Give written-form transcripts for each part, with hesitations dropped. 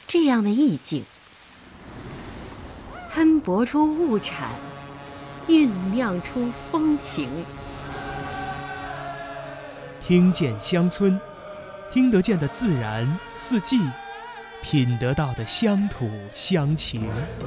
这样的意境，喷薄出物产，酝酿出风情。 听见乡村，听得见的自然四季，品得到的乡土乡情。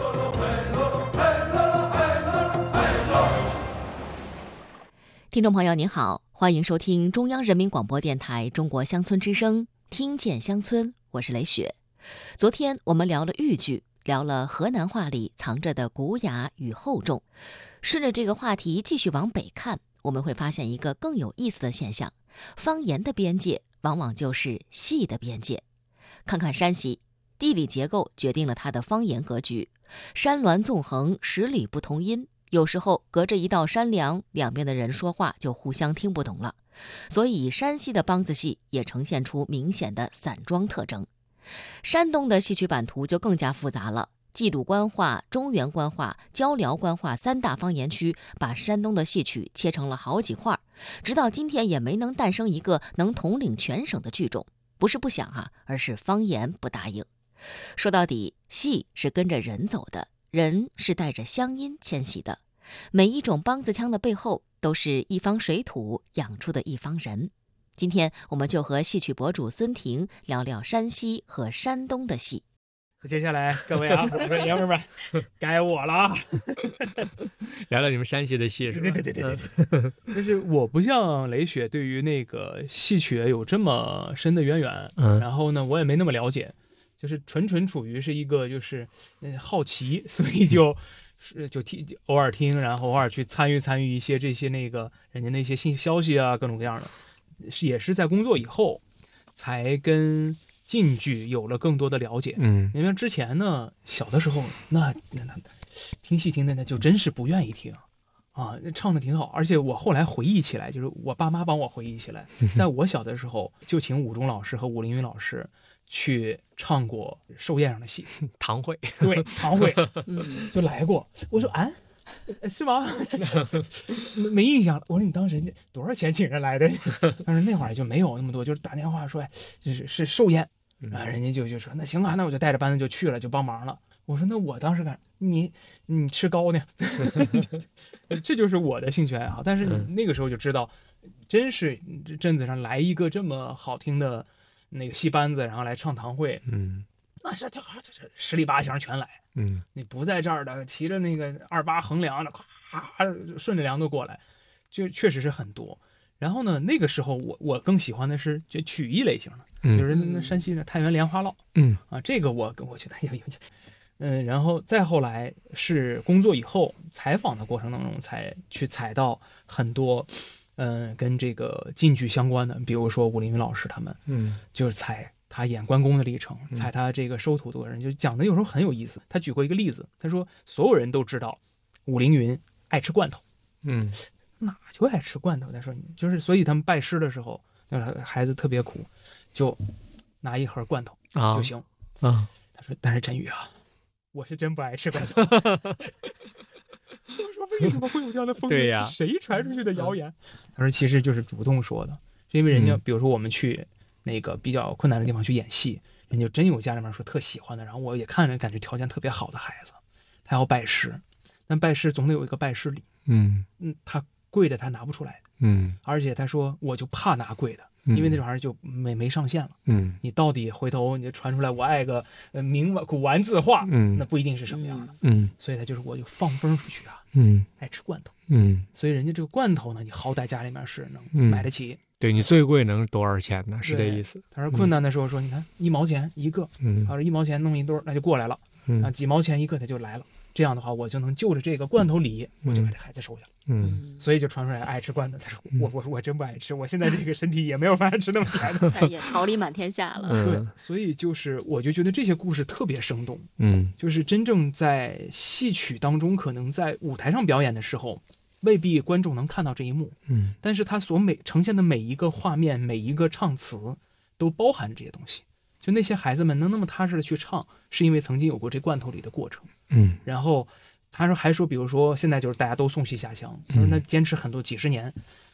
听众朋友您好，欢迎收听中央人民广播电台中国乡村之声，听见乡村，我是雷雪。昨天我们聊了豫剧，聊了河南话里藏着的古雅与厚重。顺着这个话题继续往北看，我们会发现一个更有意思的现象，方言的边界往往就是戏的边界。看看山西，地理结构决定了它的方言格局，山峦纵横，十里不同音，有时候隔着一道山梁，两边的人说话就互相听不懂了。所以山西的梆子戏也呈现出明显的散装特征。山东的戏曲版图就更加复杂了，冀鲁官话、中原官话、交辽官话三大方言区把山东的戏曲切成了好几块，直到今天也没能诞生一个能统领全省的剧种。不是不想而是方言不答应。说到底，戏是跟着人走的，人是带着乡音迁徙的。每一种梆子腔的背后，都是一方水土养出的一方人。今天我们就和戏曲博主孙婷聊聊山西和山东的戏。 接下来各位我说爷们儿们，该我了啊！ 聊聊你们山西的戏是吧？ 对。就是我不像雷雪对于那个戏曲有这么深的渊源，然后呢，我也没那么了解，就是纯处于是一个就是好奇，所以就偶尔听，然后偶尔去参与一些这些那个人家那些新消息啊，各种各样的，也是在工作以后才跟晋剧有了更多的了解。因为之前呢，小的时候那听戏听的那就真是不愿意听啊，唱的挺好，而且我后来回忆起来，就是我爸妈帮我回忆起来，在我小的时候就请武中老师和武凌云老师去唱过寿宴上的戏， 堂会， 对，堂会，就来过。我说是吗？没印象了。我说你当时多少钱请人来的？但是那会儿就没有那么多，就是打电话说，是寿宴，人家就说那行啊，那我就带着班子就去了，就帮忙了。我说那我当时你吃糕呢？这就是我的兴趣爱好。但是那个时候就知道，真是镇子上来一个这么好听的那个戏班子，然后来唱堂会，那这十里八乡全来。你不在这儿的，骑着那个28横梁的，咵顺着梁都过来，就确实是很多。然后呢，那个时候我更喜欢的是就曲艺类型的，就是那山西的太原莲花落，这个我觉得然后再后来是工作以后采访的过程当中，才去采到很多跟这个晋剧相关的，比如说武凌云老师他们，就是采他演关公的历程，采他这个收徒的人，就讲的有时候很有意思。他举过一个例子，他说所有人都知道武凌云爱吃罐头，哪就爱吃罐头？他说就是所以他们拜师的时候，孩子特别苦，就拿一盒罐头就行。他说但是振宇啊，我是真不爱吃罐头。我说为什么会有这样的风气？ 对呀， 谁传出去的谣言？他说其实就是主动说的，是因为人家比如说我们去那个比较困难的地方去演戏，人家真有家里面说特喜欢的，然后我也看着感觉条件特别好的孩子，他要拜师，但拜师总得有一个拜师礼，他贵的他拿不出来，而且他说我就怕拿贵的，因为那玩意儿就没上限了，你到底回头你传出来我爱个古玩字画，那不一定是什么样的，所以他就是我就放风出去啊，爱吃罐头，所以人家这个罐头呢，你好歹家里面是能买得起。 对，你最贵能多少钱呢？是这意思。 他说困难的时候说，你看1毛钱一个，他说1毛钱弄一堆那就过来了，几毛钱一个他就来了。这样的话，我就能就着这个罐头里，我就把这孩子收下了。所以就传出来爱吃罐头。他说我真不爱吃，我现在这个身体也没有办法吃那么甜的， 也桃李满天下了。 对，所以就是我就觉得这些故事特别生动。就是真正在戏曲当中，可能在舞台上表演的时候，未必观众能看到这一幕，但是他所呈现的每一个画面，每一个唱词，都包含着这些东西。就那些孩子们能那么踏实的去唱，是因为曾经有过这罐头里的过程。然后他说比如说现在就是大家都送戏下乡，他说那坚持很多几十年，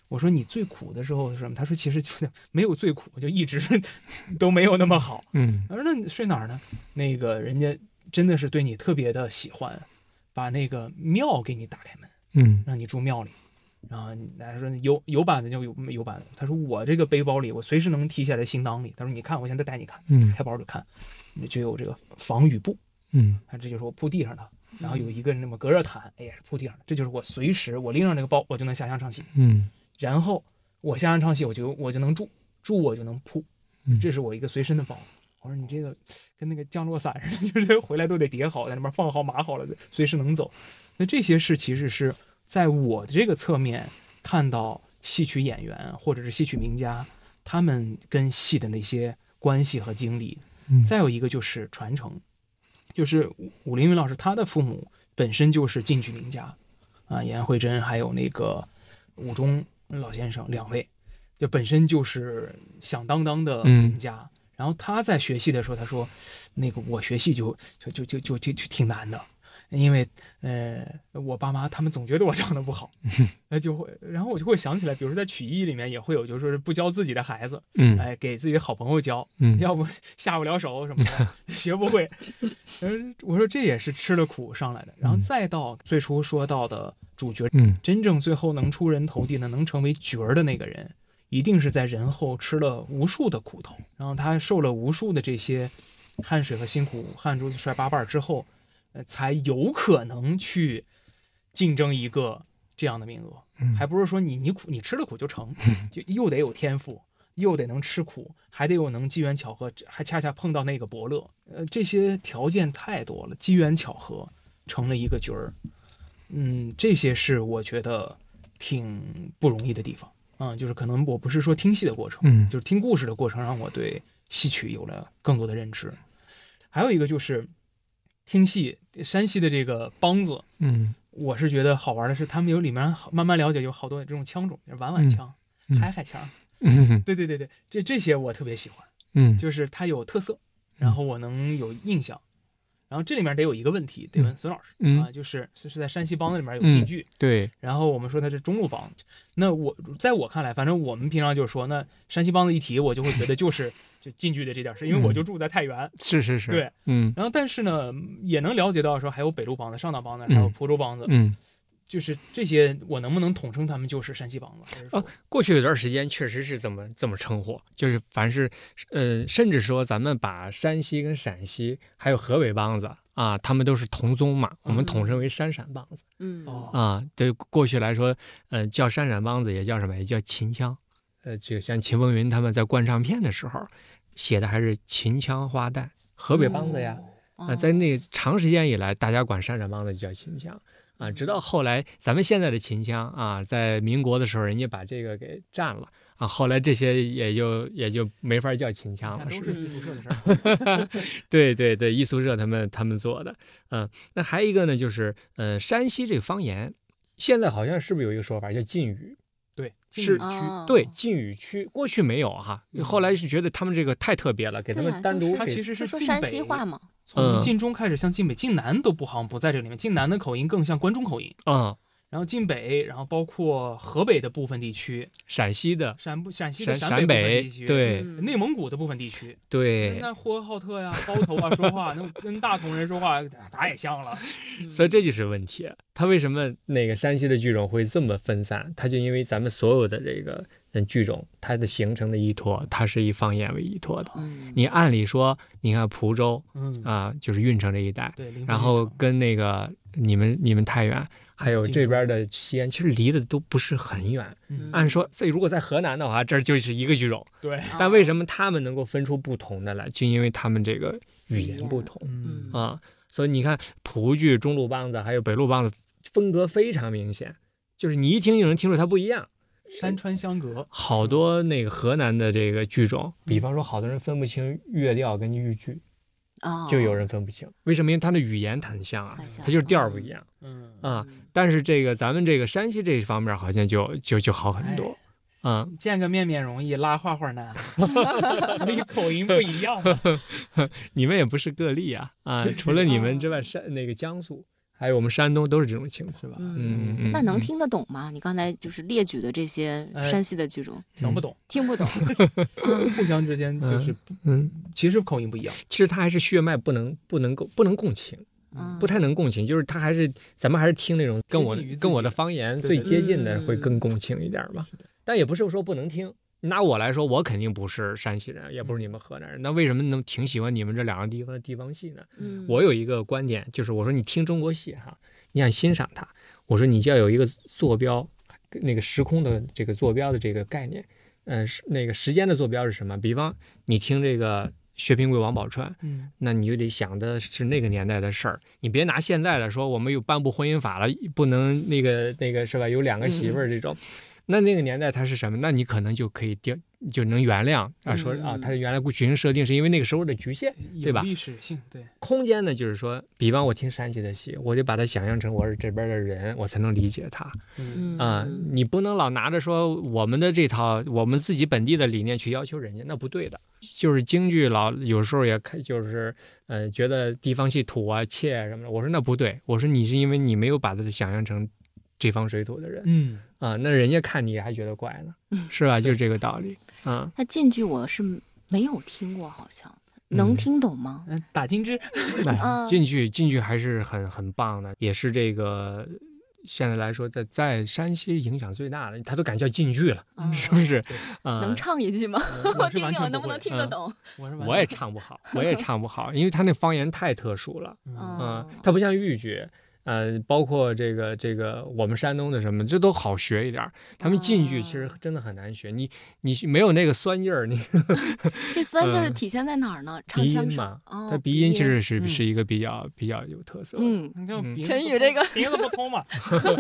我说你最苦的时候是什么？他说其实就没有最苦，就一直都没有那么好。他说那你睡哪儿呢？那个人家真的是对你特别的喜欢，把那个庙给你打开门，让你住庙里。然后他说有板子就有板子。他说我这个背包里我随时能提下来行囊里。他说你看我现在带你看，开包就看，就有这个防雨布，这就是我铺地上的。然后有一个那么隔热毯，也是铺地上的。这就是我随时我拎上这个包我就能下乡唱戏，然后我下乡唱戏我就能住我就能铺，这是我一个随身的包。我说你这个跟那个降落伞似的，就是回来都得叠好，在那边放好码好了，随时能走。那这些是其实是在我的这个侧面看到戏曲演员或者是戏曲名家他们跟戏的那些关系和经历。再有一个就是传承，就是武凌云老师他的父母本身就是晋剧名家啊，严慧珍还有那个武中老先生两位，就本身就是响当当的名家。然后他在学戏的时候他说，那个我学戏就挺难的，因为我爸妈他们总觉得我长得不好，然后我就会想起来，比如说在曲艺里面也会有，就是说是不教自己的孩子，给自己的好朋友教，要不下不了手什么的，学不会。我说这也是吃了苦上来的。然后再到最初说到的主角，真正最后能出人头地的，能成为角儿的那个人，一定是在人后吃了无数的苦头，然后他受了无数的这些汗水和辛苦，汗珠子摔八瓣之后，才有可能去竞争一个这样的名额。还不是说你吃了苦就成，就又得有天赋，又得能吃苦，还得有能机缘巧合，还恰恰碰到那个伯乐。这些条件太多了，机缘巧合成了一个角儿。这些是我觉得挺不容易的地方。就是可能我不是说听戏的过程，就是听故事的过程，让我对戏曲有了更多的认知。还有一个就是听戏，山西的这个梆子，我是觉得好玩的是，他们有里面慢慢了解有好多这种腔种，婉婉腔、嗨嗨腔，对，这些我特别喜欢，就是它有特色，然后我能有印象。然后这里面得有一个问题，得问孙老师就是在山西梆子里面有晋剧， 对。 然后我们说它是中路梆子，那在我看来，反正我们平常就说，那山西梆子一提，我就会觉得就晋剧的这点事，因为我就住在太原， 是， 对，然后但是呢，也能了解到说还有北路梆子、上党梆子，还有蒲州梆子，就是这些，我能不能统称他们就是山西梆子？ 过去有段时间确实是这么称呼，就是凡是甚至说咱们把山西跟陕西还有河北梆子啊，他们都是同宗嘛，我们统称为山陕梆子。对，过去来说，叫山陕梆子也叫什么？也叫秦腔。就像秦风云他们在灌唱片的时候写的还是秦腔花旦，河北梆子呀。在那长时间以来，大家管山陕梆子就叫秦腔。直到后来咱们现在的秦腔啊，在民国的时候人家把这个给占了啊，后来这些也就没法叫秦腔了， 都是艺术社的事儿。 对，艺术社他们做的。那还有一个呢，就是山西这个方言现在好像是不是有一个说法叫晋语？ 对， 是对晋语区，过去没有哈，后来是觉得他们这个太特别了，给他们单独。 它其实是说山西话嘛， 从晋中开始向晋北，晋南都好像不在这里面，晋南的口音更像关中口音然后晋北，然后包括河北的部分地区， 陕西的陕西的陕北地区，对， 内蒙古的部分地区， 对， 那呼和浩特呀、包头啊说话，那跟大同人说话，打也像了。 所以这就是问题。他为什么那个山西的剧种会这么分散？他就因为咱们所有的这个剧种，它的形成的依托，它是以方言为依托的。你按理说，你看蒲州，就是运城这一带，然后跟那个你们太原。还有这边的西安，其实离得都不是很远。按说，如果在河南的话，这就是一个剧种。 对。 但为什么他们能够分出不同的来？就因为他们这个语言不同。所以你看，蒲剧、中路梆子还有北路梆子，风格非常明显，就是你一听就能听出它不一样。 山川相隔。 好多那个河南的这个剧种，比方说，好多人分不清乐调跟豫剧。就有人分不清，为什么？因为它的语言很像啊，它就是调不一样。但是这个咱们这个山西这一方面好像就好很多。 见个面容易，拉话难，那口音不一样。 你们也不是个例啊！除了你们之外，那个江苏还有我们山东都是这种情况， 是吧？ 那能听得懂吗？你刚才就是列举的这些山西的剧种， 听不懂， 听不懂， 互相之间就是其实口音不一样。 其实他还是血脉不能共情。不太能共情，就是他还是咱们还是听那种跟我的方言最接近的会更共情一点吧。但也不是说不能听。拿我来说，我肯定不是山西人，也不是你们河南人，那为什么能挺喜欢你们这两个地方的地方戏呢？我有一个观点，就是我说你听中国戏哈，你想欣赏它，我说你就要有一个坐标，那个时空的这个坐标的这个概念，那个时间的坐标是什么？比方你听这个薛平贵、王宝钏，那你就得想的是那个年代的事儿，你别拿现在的说我们有颁布婚姻法了，不能那个是吧？有2个媳妇儿这种，那个年代它是什么？那你可能就可以就能原谅啊，说啊，它原来剧情设定是因为那个时候的局限，对吧？ 历史性对。 空间呢，就是说，比方我听山西的戏，我就把它想象成我是这边的人，我才能理解它。你不能老拿着说我们的这套我们自己本地的理念去要求人家，那不对的。就是京剧有时候也就是觉得地方戏土啊、怯啊什么的，我说那不对，我说你是因为你没有把它想象成这方水土的人，那人家看你还觉得怪呢，是吧？就是这个道理。 那晋剧我是没有听过，好像能听懂吗？ 打金枝， 晋剧还是很棒的，也是这个现在来说在山西影响最大的，他都敢叫晋剧了，是不是？ 能唱一句吗？我听听能不能听得懂？ 我也唱不好，因为他那方言太特殊了，他不像豫剧。包括这个我们山东的什么，这都好学一点。他们晋剧其实真的很难学，你没有那个酸劲儿，你这酸劲儿体现在哪儿呢？唱腔上， 它鼻音其实是一个比较有特色的。 陈宇这个鼻子不通嘛。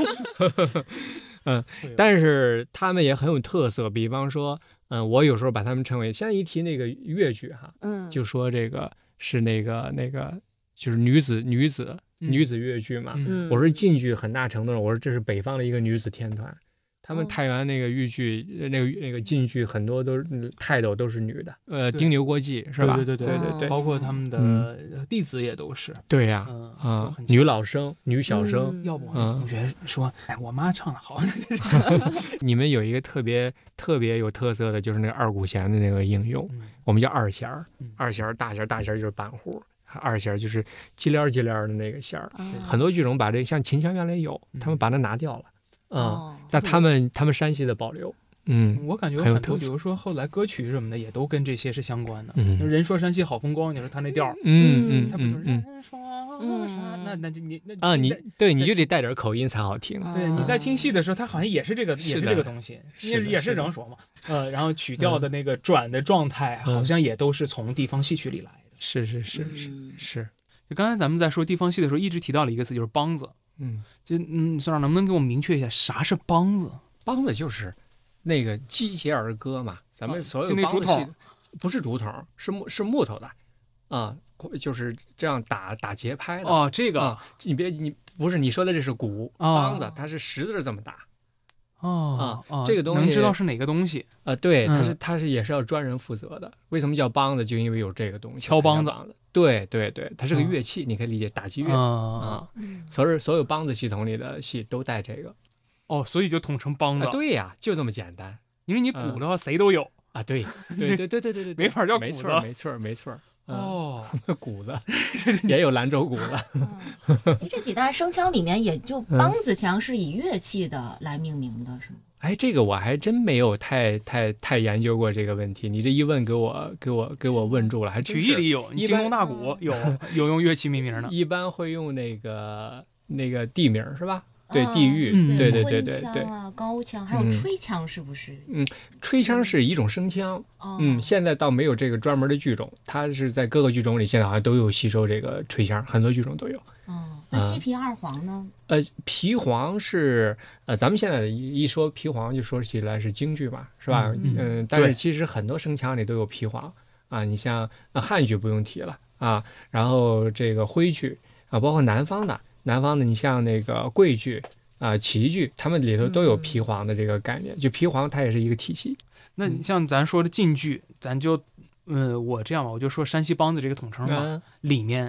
但是他们也很有特色，比方说，我有时候把他们称为，现在一提那个越剧哈，就说这个是那个就是女子越剧嘛，我说晋剧很大程度上，我说这是北方的一个女子天团，他们太原那个豫剧那个晋剧很多都是泰斗都是女的，丁牛国际是吧？ 对，包括他们的弟子也都是。 对呀，女老生、女小生， 要不同学说，我妈唱的好。 你们有一个特别有特色的，就是那个二胡弦的那个应用，我们叫二弦儿，二弦儿、大弦儿，大弦儿就是板胡。二弦就是叽连的那个弦儿，很多剧种把这像秦腔原来有，他们把它拿掉了，但他们山西的保留， 我感觉很多，比如说后来歌曲什么的也都跟这些是相关的。人说山西好风光，你说他那调，他不就是人说啥？那就你就得带点口音才好听。 对，你在听戏的时候，他好像也是这个东西，也是人说嘛。然后曲调的那个转的状态，好像也都是从地方戏曲里来的。 是， 就刚才咱们在说地方戏的时候，一直提到了一个词，就是梆子。孙老能不能给我们明确一下啥是梆子？ 梆子就是那个击节儿歌嘛，咱们所有梆子戏不是竹筒，是木头的啊，就是这样打节拍的。 这个你不是你说的这是鼓，梆子它是10字这么打。这个东西能知道是哪个东西对，它是也是要专人负责的。为什么叫梆子？就因为有这个东西， 敲梆子。 对，它是个乐器，你可以理解打击乐所有梆子系统里的戏都带这个。 所以就统称梆子。 对呀，就这么简单。 因为你鼓的话谁都有啊。对， 没法叫鼓的。 没错。鼓子也有兰州鼓了。 这几大声腔里面，也就梆子腔是以乐器的来命名的，是吗？ 这个我还真没有太研究过这个问题。你这一问，给我问住了。还曲艺里有，京东大鼓有用乐器命名的。 一般会用那个地名是吧？对，地域，对， 高腔还有吹腔，是不是？ 吹腔是一种声腔。现在倒没有这个专门的剧种，它是在各个剧种里现在好像都有吸收这个吹腔，很多剧种都有。 那西皮二黄呢？ 皮黄是咱们现在一说皮黄就说起来是京剧嘛，是吧？但是其实很多声腔里都有皮黄啊。你像汉剧不用提了啊，然后这个徽剧啊，包括南方的，你像那个桂剧啊、齐剧，他们里头都有皮黄的这个概念。就皮黄它也是一个体系。 那你像咱说的晋剧，咱就我这样吧，我就说山西梆子这个统称吧，里面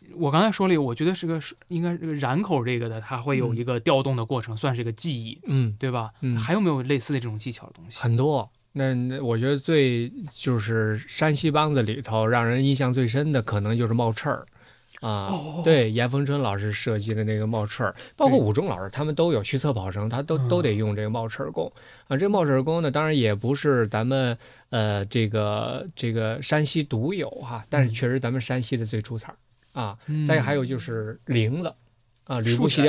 我刚才说了，我觉得应该这个染口这个的，它会有一个调动的过程，算是个技艺，对吧？还有没有类似的这种技巧的东西？ 很多。那我觉得就是山西梆子里头让人印象最深的，可能就是冒翅儿。对，严逢春老师设计的那个冒翅儿，包括武中老师他们都有，徐策跑生他都得用这个冒翅儿功这个冒翅儿功呢，当然也不是咱们这个山西独有哈，但是确实咱们山西的最出彩再还有就是铃子吕布系列